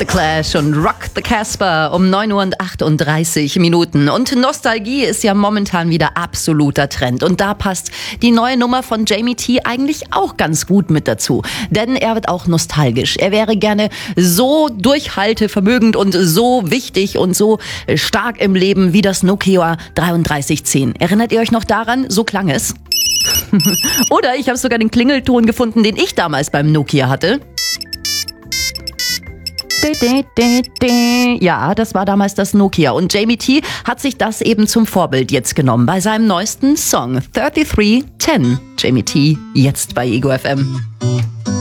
The Clash und Rock the Casbah um 9:38 Minuten. Und Nostalgie ist ja momentan wieder absoluter Trend. Und da passt die neue Nummer von Jamie T eigentlich auch ganz gut mit dazu. Denn er wird auch nostalgisch. Er wäre gerne so durchhaltevermögend und so wichtig und so stark im Leben wie das Nokia 3310. Erinnert ihr euch noch daran? So klang es. Oder ich habe sogar den Klingelton gefunden, den ich damals beim Nokia hatte. Ja, das war damals das Nokia. Und Jamie T hat sich das eben zum Vorbild jetzt genommen bei seinem neuesten Song 3310. Jamie T jetzt bei Ego FM.